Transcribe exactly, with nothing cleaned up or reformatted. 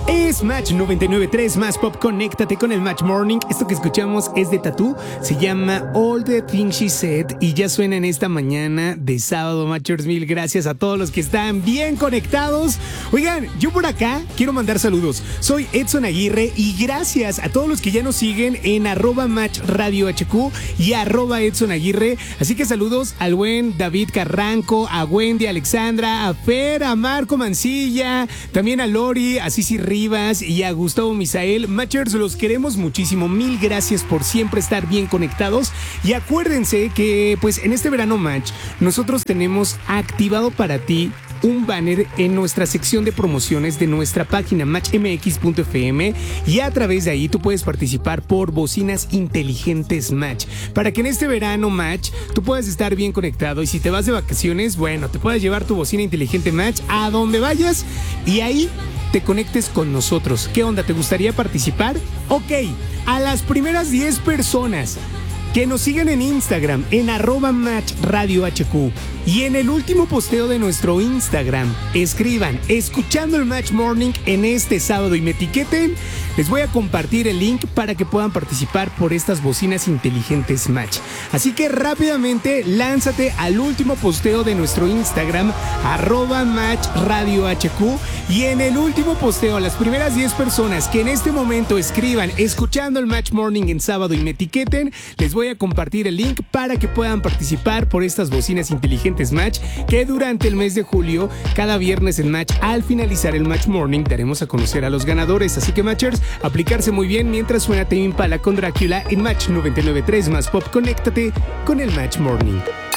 Es Match noventa y nueve punto tres más pop. Conéctate con el Match Morning. Esto que escuchamos es de Tatú. Se llama All the Things She Said y ya suena en esta mañana de sábado. Matchers, mil gracias a todos los que están bien conectados. Oigan, yo por acá quiero mandar saludos. Soy Edson Aguirre y gracias a todos los que ya nos siguen en arroba Match Radio H Q y arroba Edson Aguirre. Así que saludos al buen David Carranco, a Wendy, a Alexandra, a Fer, a Marco Mancilla, también a Lori, a Cici Rivas y a Gustavo Misael. Matchers, los queremos muchísimo. Mil gracias por siempre estar bien conectados. Y acuérdense que pues en este verano Match nosotros tenemos activado para ti un banner en nuestra sección de promociones de nuestra página match m x punto f m y a través de ahí tú puedes participar por bocinas inteligentes Match para que en este verano Match tú puedas estar bien conectado y si te vas de vacaciones, bueno, te puedas llevar tu bocina inteligente Match a donde vayas y ahí te conectes con nosotros. ¿Qué onda? ¿Te gustaría participar? Ok, a las primeras diez personas que nos sigan en Instagram en arroba Match Radio H Q y en el último posteo de nuestro Instagram escriban escuchando el Match Morning en este sábado y me etiqueten, les voy a compartir el link para que puedan participar por estas bocinas inteligentes Match. Así que rápidamente lánzate al último posteo de nuestro Instagram arroba Match Radio H Q y en el último posteo las primeras diez personas que en este momento escriban escuchando el Match Morning en sábado y me etiqueten, les voy a compartir el link para que puedan participar por estas bocinas inteligentes Match que durante el mes de julio, cada viernes en Match, al finalizar el Match Morning, daremos a conocer a los ganadores. Así que Matchers, aplicarse muy bien mientras suena Tame Impala con Drácula en Match noventa y nueve punto tres más pop. Conéctate con el Match Morning.